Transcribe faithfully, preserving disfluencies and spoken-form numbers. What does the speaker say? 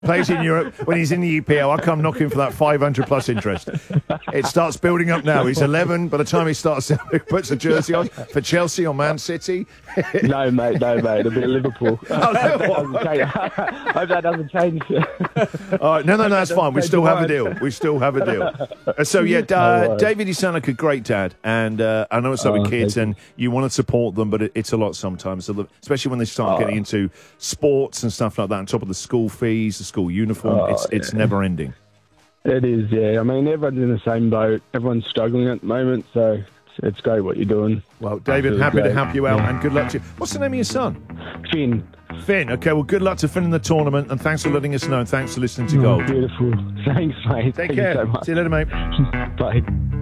plays in Europe. When he's in the E P L, I come knocking for that five hundred plus interest. It starts building up now. He's eleven. By the time he starts, he puts a jersey on for Chelsea or Man City. No, mate, no, mate. It'll be Liverpool. Oh, Liverpool. I hope that doesn't change. All right, no, no, no, that's fine. We still have a deal. We still have a deal. Uh, so, yeah, uh, David, you sound like a great dad. And uh, I know it's like Oh, with kids thank and you want to support them, but it, it's a lot sometimes, especially when they start Oh. getting into sports and stuff like that, on top of the school fees, the school uniform. Oh, it's it's yeah. never ending. It is, yeah. I mean, everyone's in the same boat. Everyone's struggling at the moment, so it's, it's great what you're doing. Well, David, Absolutely happy to great. help you out and good luck to you. What's the name of your son? Finn. Finn. Okay, well, good luck to Finn in the tournament, and thanks for letting us know, and thanks for listening to Oh, Gold. beautiful. Thanks, mate. Take Thank care. you so much. See you later, mate. Bye.